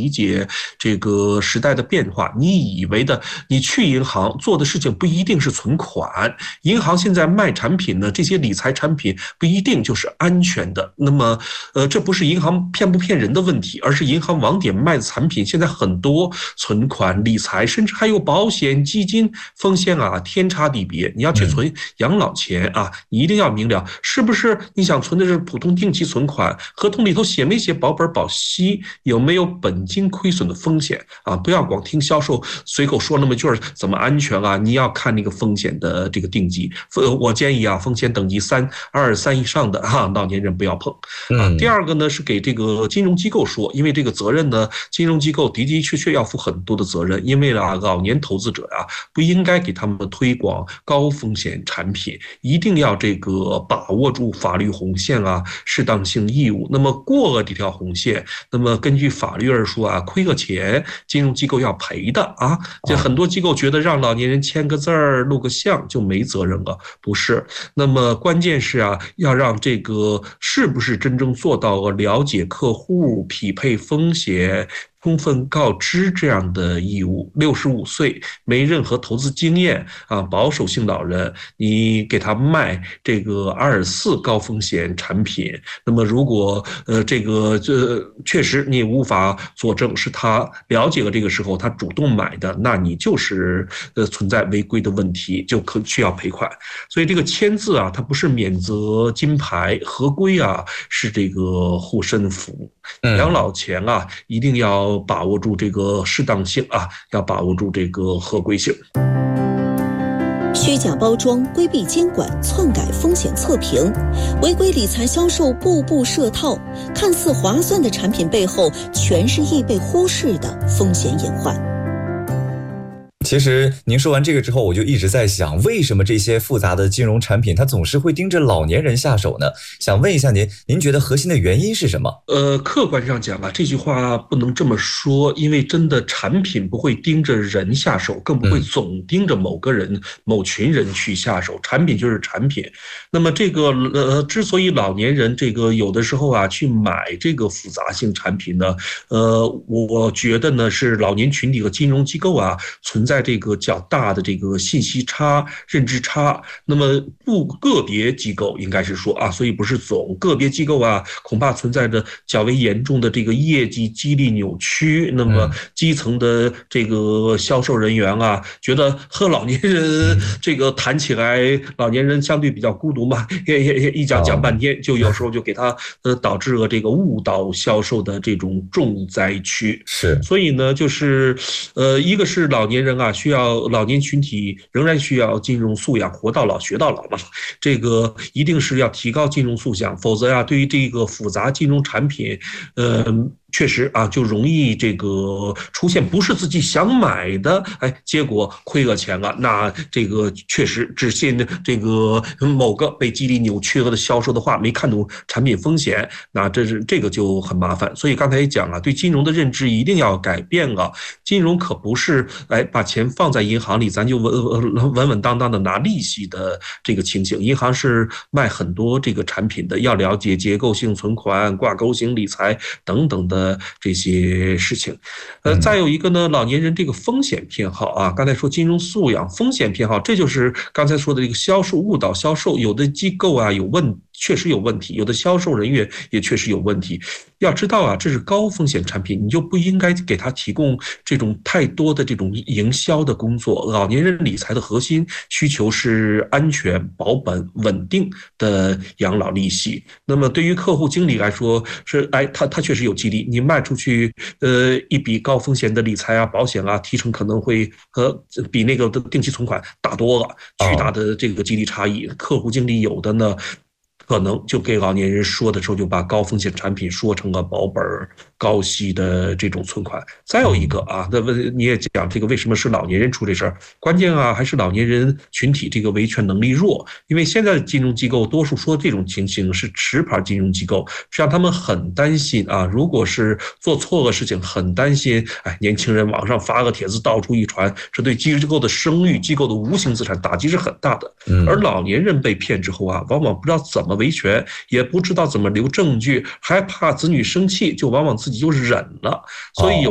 理解这个时代的变化。你以为的，你去银行做的事情不一定是存款，银行现在卖产品呢，这些理财产品不一定就是安全的。那么，这不是银行骗不骗人的问题，而是银行网点卖的产品现在很多存款、理财，甚至还有保险、基金，风险啊天差地别。你要去存养老钱啊，你一定要明了，是不是你想存的是普通定期存款，合同里头写没写保本保息，有没有本金亏损的风险啊？不要光听销售随口说那么句儿怎么安全啊，你要看那个风险的这个定级。我建议啊，风险等级3以上的老年人不要碰啊。第二个呢是给这个金融机构说，因为这个责任呢，金融机构的的确确要负很多的责任，因为老年投资者啊，不应该给他们推广高风险产品，一定要这个把握住法律红线啊，适当性义务。那么过了这条红线，那么根据法律而说啊，亏个钱，金融机构要赔的啊。这很多机构觉得让老年人签个字儿、录个像就没责任了，不是。那么关键是啊，要让这个是不是真正做到了解客户、匹配风险、充分告知这样的义务。65岁没任何投资经验啊，保守性老人，你给他卖这个阿尔四高风险产品，那么如果确实你无法佐证是他了解了这个时候他主动买的，那你就是存在违规的问题，就需要赔款。所以这个签字啊，它不是免责金牌，合规啊是这个护身符。养老钱啊，一定要把握住这个适当性啊，要把握住这个合规性。 虚假包装、规避监管、篡改风险测评，违规理财销售步步设套，看似划算的产品背后，全是易被忽视的风险隐患。 其实您说完这个之后，我就一直在想，为什么这些复杂的金融产品它总是会盯着老年人下手呢？想问一下您，您觉得核心的原因是什么？ 客观上讲啊，这句话不能这么说，因为真的产品不会盯着人下手，更不会总盯着某个人、某群人去下手。产品就是产品。那么这个之所以老年人这个有的时候啊去买这个复杂性产品呢，我觉得呢是老年群体和金融机构啊存在这个较大的这个信息差、认知差。那么个别机构应该是说啊，所以不是总个别机构啊，恐怕存在着较为严重的这个业绩激励扭曲。那么基层的这个销售人员啊，觉得和老年人这个谈起来，老年人相对比较孤独嘛，一讲半天，就有时候就给他导致了这个误导销售的这种重灾区。 是， 所以呢，就是一个是老年人啊，老年群体仍然需要金融素养，活到老学到老嘛。这个一定是要提高金融素养，否则啊，对于这个复杂金融产品，确实啊，就容易这个出现不是自己想买的，结果亏了钱了。那这个确实只信这个某个被激励扭曲了的销售的话，没看懂产品风险，那这个就很麻烦。所以刚才也讲了，对金融的认知一定要改变了。金融可不是把钱放在银行里，咱就稳稳当当的拿利息的这个情形。银行是卖很多这个产品的，要了解结构性存款、挂钩型理财等等的这些事情。再有一个呢，老年人这个风险偏好啊，刚才说金融素养、风险偏好，这就是刚才说的这个销售误导销售，有的机构啊确实有问题，有的销售人员也确实有问题。要知道啊，这是高风险产品，你就不应该给他提供这种太多的这种营销的工作。老年人理财的核心需求是安全、保本、稳定的养老利息。那么对于客户经理来说，是他确实有激励，你卖出去一笔高风险的理财啊、保险啊，提成可能会比那个定期存款大多了，巨大的这个激励差异。客户经理有的呢，可能就给老年人说的时候，就把高风险产品说成了保本高息的这种存款。再有一个啊，那你也讲这个为什么是老年人出这事儿？关键啊，还是老年人群体这个维权能力弱。因为现在的金融机构多数说这种情形是持牌金融机构，实际上他们很担心啊，如果是做错了事情，很担心年轻人网上发个帖子到处一传，这对机构的声誉、机构的无形资产打击是很大的。而老年人被骗之后啊，往往不知道怎么维权，也不知道怎么留证据，还怕子女生气，就往往自己就忍了。所以